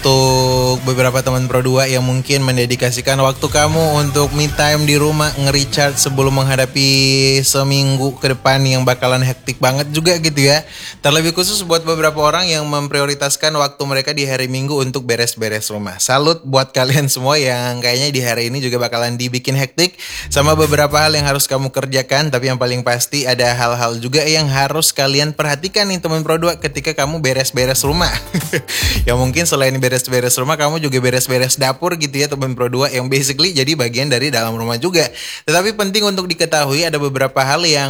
untuk beberapa teman Pro 2 yang mungkin mendedikasikan waktu kamu untuk me time di rumah, nge-recharge sebelum menghadapi seminggu ke depan yang bakalan hektik banget juga gitu ya. Terlebih khusus buat beberapa orang yang memprioritaskan waktu mereka di hari Minggu untuk beres-beres rumah. Salut buat kalian semua yang kayaknya di hari ini juga bakalan dibikin hektik sama beberapa hal yang harus kamu kerjakan. Tapi yang paling pasti ada hal-hal juga yang harus kalian perhatikan nih teman Pro 2 ketika kamu beres-beres rumah. Ya mungkin selain beres-beres rumah, kamu juga beres-beres dapur gitu ya teman Pro 2, yang basically jadi bagian dari dalam rumah juga. Tetapi penting untuk diketahui ada beberapa hal yang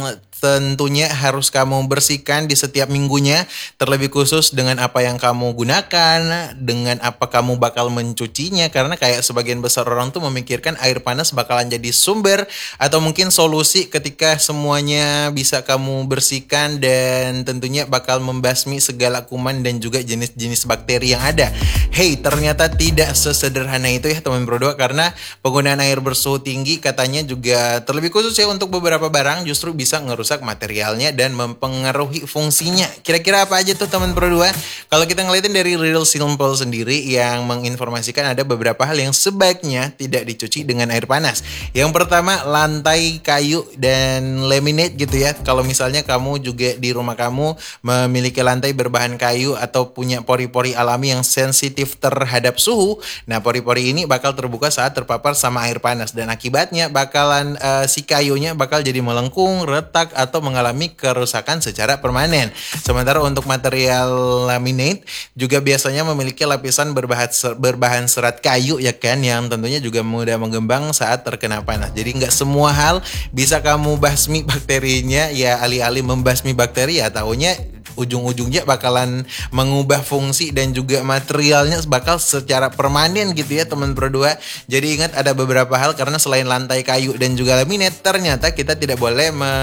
tentunya harus kamu bersihkan di setiap minggunya, terlebih khusus dengan apa yang kamu gunakan, dengan apa kamu bakal mencucinya, karena kayak sebagian besar orang tuh memikirkan air panas bakalan jadi sumber atau mungkin solusi ketika semuanya bisa kamu bersihkan dan tentunya bakal membasmi segala kuman dan juga jenis-jenis bakteri yang ada. Hey, ternyata tidak sesederhana itu ya teman Pro 2, karena penggunaan air bersuhu tinggi katanya juga terlebih khusus ya untuk beberapa barang justru bisa ngerusak materialnya dan mempengaruhi fungsinya. Kira-kira apa aja tuh teman Pro 2? Kalau kita ngeliatin dari Real Simple sendiri yang menginformasikan ada beberapa hal yang sebaiknya tidak dicuci dengan air panas. Yang pertama, lantai kayu dan laminate gitu ya. Kalau misalnya kamu juga di rumah kamu memiliki lantai berbahan kayu atau punya pori-pori alami yang sensitif terhadap suhu, nah pori-pori ini bakal terbuka saat terpapar sama air panas dan akibatnya bakalan si kayunya bakal jadi melengkung, retak atau mengalami kerusakan secara permanen. Sementara untuk material laminate juga biasanya memiliki lapisan berbahan serat kayu ya kan, yang tentunya juga mudah mengembang saat terkena panas. Jadi nggak semua hal bisa kamu basmi bakterinya, ya alih-alih membasmi bakteri ya taunya ujung-ujungnya bakalan mengubah fungsi dan juga materialnya bakal secara permanen gitu ya teman Pro 2. Jadi ingat ada beberapa hal, karena selain lantai kayu dan juga laminate ternyata kita tidak boleh